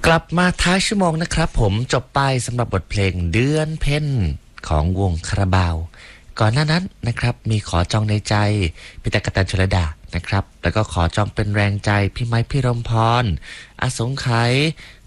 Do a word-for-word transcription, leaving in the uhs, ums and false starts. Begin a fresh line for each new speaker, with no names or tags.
กลับมาท้ายชั่วโมงนะครับผมจบไปสำหรับบทเพลงเดือนเพ็ญของวงคาราบาวก่อนหน้านั้นนะครับมีขอจองในใจพี่ตะกะแตนชลดานะครับแล้วก็ขอจองเป็นแรงใจพี่ไม้พี่รมพรอสงไขย